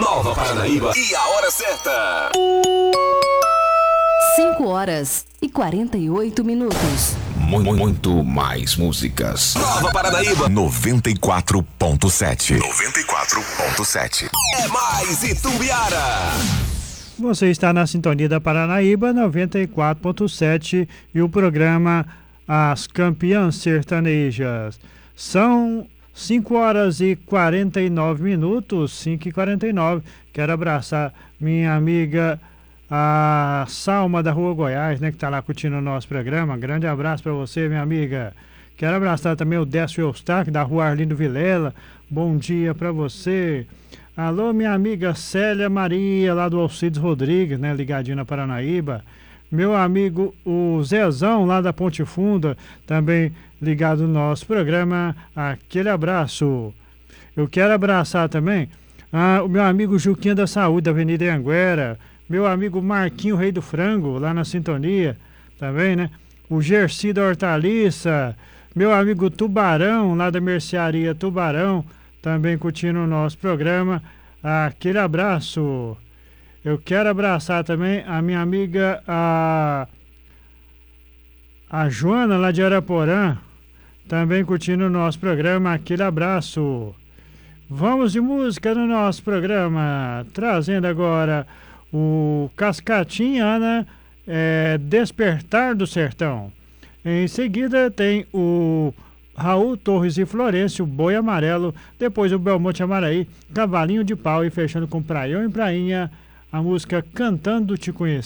Nova Paranaíba e a hora certa. 5h48. Muito mais músicas. Nova Paranaíba 94.7. 94.7. é mais Itumbiara. Você está na sintonia da Paranaíba 94.7 e o programa As Campeãs Sertanejas. São 5h49, 5h49. Quero abraçar minha amiga a Salma da Rua Goiás, né, que está lá curtindo o nosso programa. Grande abraço para você, minha amiga. Quero abraçar também o Décio Eustáquio da Rua Arlindo Vilela. Bom dia para você. Alô, minha amiga Célia Maria, lá do Alcides Rodrigues, né, ligadinho na Paranaíba. Meu amigo o Zezão, lá da Ponte Funda, também ligado no nosso programa. Aquele abraço. Eu quero abraçar também o meu amigo Juquinha da Saúde, da Avenida Anguera. Meu amigo Marquinho Rei do Frango, lá na sintonia, também, né? O Gersi da Hortaliça. Meu amigo Tubarão, lá da Mercearia Tubarão, também curtindo o nosso programa. Aquele abraço. Eu quero abraçar também a minha amiga, a Joana, lá de Araporã, também curtindo o nosso programa. Aquele abraço. Vamos de música no nosso programa, trazendo agora o Cascatinha, né? Despertar do Sertão. Em seguida tem o Raul Torres e Florencio, Boi Amarelo. Depois o Belmonte Amaraí, Cavalinho de Pau. E fechando com Praião e Prainha, a música Cantando Te Conhecer.